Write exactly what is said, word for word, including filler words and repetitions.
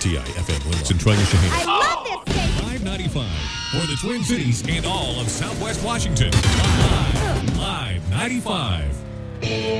T I F M Willow. Centralia Shaheen. I love this station. five ninety-five for the Twin Cities and all of Southwest Washington. Live, Live ninety-five.